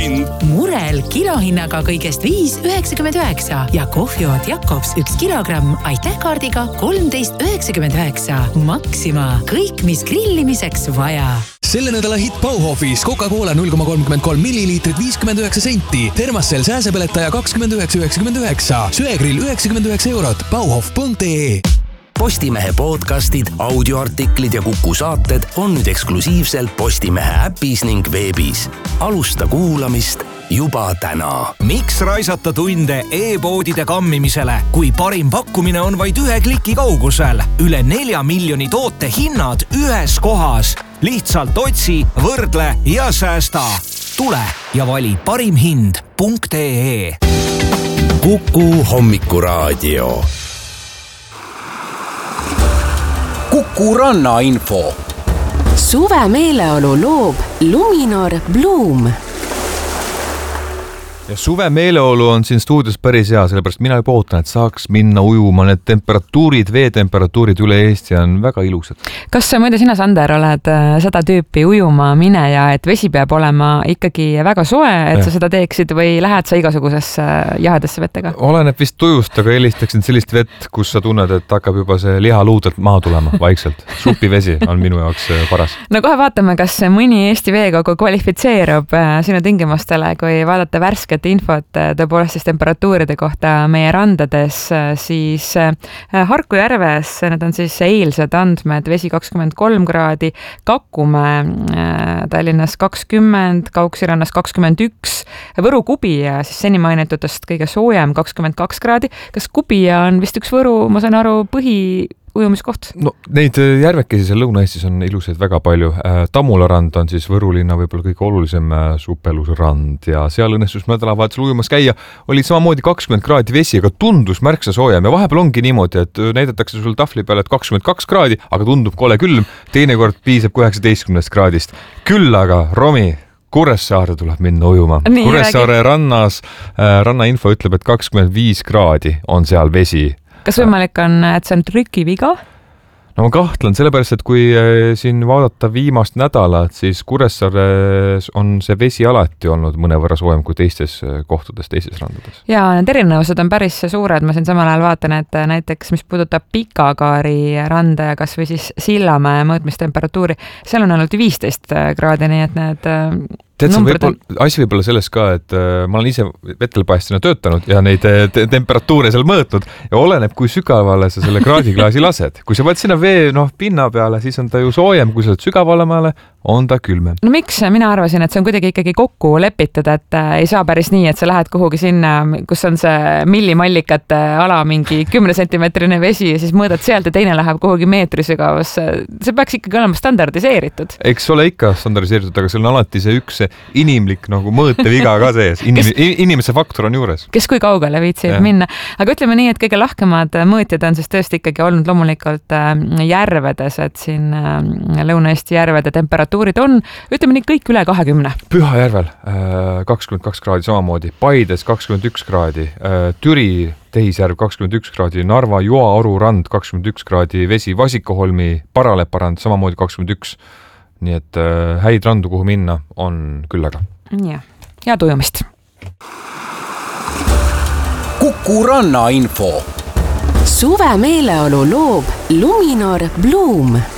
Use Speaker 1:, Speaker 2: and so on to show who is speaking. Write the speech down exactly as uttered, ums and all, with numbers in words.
Speaker 1: hind.
Speaker 2: Murel kilohinnaga kõigest viis üheksakümmend üheksa ja kohvioot Jakobs üks kilogramm aitäh kaardiga kolmteist üheksakümmend üheksa. Maxima. Kõik, mis grillimiseks vaja.
Speaker 3: Selle nädala hitt Bauhofis Coca-Cola null koma kolmkümmend kolm milliliitrit viiskümmend üheksa senti, Termassel sääsepeletaja kakskümmend üheksa üheksakümmend üheksa, söegrill üheksakümmend üheksa eurot, bauhof punkt ee.
Speaker 4: Postimehe podcastid, audioartiklid ja Kuku saated on nüüd eksklusiivselt Postimehe äpis ning veebis. Alusta kuulamist juba täna.
Speaker 5: Miks raisata tunde e-poodide kammimisele, kui parim pakkumine on vaid ühe kliki kaugusel? Üle nelja miljoni toote hinnad ühes kohas. Lihtsalt otsi, võrdle ja säästa. Tule ja vali parim hind punkt ee.
Speaker 4: Kuku hommikuraadio.
Speaker 6: Kuku ranna info.
Speaker 7: Suve meeleolu loob Luminor Bloom.
Speaker 8: Ja suve meeleolu on siin stuudios päris hea, sellepärast mina juba ootan, et saaks minna ujuma. Need temperatuurid, veetemperatuurid üle Eesti on väga ilusad.
Speaker 9: Kas muide sina, Sander, oled seda tüüpi ujuma mineja, et vesi peab olema ikkagi väga soe, et ja. Sa seda teeksid või lähed sa igasugusesse jahedesse vettega?
Speaker 8: Oleneb vist tujust, aga eelistaksin sellist vett, kus sa tunned, et hakkab juba see liha luudelt maha tulema vaikselt. Supivesi on minu jaoks paras.
Speaker 9: No kohe vaatame, kas mõni Eesti veekogu kvalifitseerub sinu tingimustele, kui vaadata värske infot tõepoolest siis temperatuuride kohta meie randades, siis Harku järves, need on siis eilsed andmed, vesi kakskümmend kolm kraadi, Kakumäe Tallinnas kakskümmend, Kauksirannas kakskümmend üks, Võru Kubija siis seni mainitudest kõige soojem kakskümmend kaks kraadi. Kas Kubija on vist üks Võru, ma saan aru, põhi ujumiskoht?
Speaker 8: No neid järvekesi seal Lõuna-Eestis on ilusaid väga palju. Tammula rand on siis Võru linna võib-olla kõige olulisem supelusrand ja seal õnnestus nädalavahetusel ujumas käia. Oli samamoodi kakskümmend kraadi vesi, aga tundus märksa soojem ja vahepeal ongi niimoodi, et näidatakse sul tahvli peale, et kakskümmend kaks kraadi, aga tundub kole külm. Teinekord piisab kui üheksateistkümnest kraadist. Küll aga Romi Kuressaare tuleb minna ujuma. Nii, Kuressaare räägi. rannas, rannainfo ütleb, et kakskümmend viis kraadi on seal vesi.
Speaker 9: Kas võimalik on, et see on trükiviga?
Speaker 8: No ma kahtlen, sellepärast, et kui siin vaadata viimast nädalat, siis Kuressaares on see vesi alati olnud mõnevõrra soojem kui teistes kohtades, teistes randades.
Speaker 9: Ja need erinevused on päris suured. Ma siin samal ajal vaatan, et näiteks mis puudutab Pikakaari randa ja kas või siis Sillamäe mõõtmistemperatuuri, seal on olnud viisteist kraadi, nii et need
Speaker 8: Tead, võib asi võib olla selles ka, et äh, ma olen ise vetelpaestina töötanud ja neid te temperatuure seal mõõtnud ja oleneb, kui sügavale sa selle kraadiklaasi lased. Kui sa võid sinna vee noh, pinna peale, siis on ta ju soojem, kui sa oled sügavale maale, on ta külmem.
Speaker 9: No miks? Mina arvasin, et see on kuidagi ikkagi kokku lepitud, et äh, ei saa päris nii, et sa lähed kuhugi sinna, kus on see millimallikate ala mingi kümne sentimeetrine vesi ja siis mõõdad sealt ja teine läheb kuhugi meetri sügavus. See peaks ikkagi olema standardiseeritud.
Speaker 8: Eks ole ikka standardiseeritud, aga see on alati see üks inimlik nagu mõõteviga ka sees. Inim kes, inimese faktor on juures.
Speaker 9: Kes kui kaugele viitsib ja. minna. Aga ütleme nii, et kõige lahkemad mõõtjad on siis tõesti ikkagi olnud loomulikult järvedes, et siin Lõuna-Eesti järvede temperatuurid on, ütleme nii kõik üle kahekümne.
Speaker 8: Pühajärvel kakskümmend kaks kraadi samamoodi, Paides kakskümmend üks kraadi, Türi Tehisjärv kakskümmend üks kraadi, Narva Joa-Oru rand kakskümmend üks kraadi, vesi Vasikaholmi, Paraleparand samamoodi kakskümmend üks. Nii et äh, häid randu, kuhu minna, on küll aga.
Speaker 9: Ja, ja tujumist.
Speaker 6: Kuku ranna info.
Speaker 7: Suve meeleolu loob Luminor Bloom.